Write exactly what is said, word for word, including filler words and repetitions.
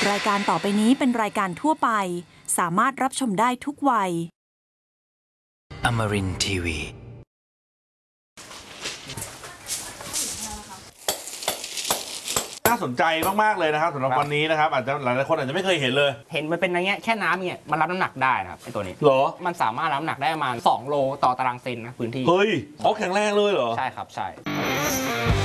รายการต่อไปนี้เป็นรายการทั่วไปสามารถรับชมได้ทุกวัย Amarin ที วีน่าสนใจมากๆเลยนะครับสำหรับวันนี้นะครับอาจจะหลายๆคนอาจจะไม่เคยเห็นเลยเห็นมันเป็นอย่างเงี้ยแค่น้ำเนี่ยมันรับน้ำหนักได้นะครับไอตัวนี้เหรอมันสามารถรับน้ำหนักได้ประมาณสองโลต่อตารางเซนนะพื้นที่เฮ้ยเขาแข็งแรงเลยเหรอใช่ครับใช่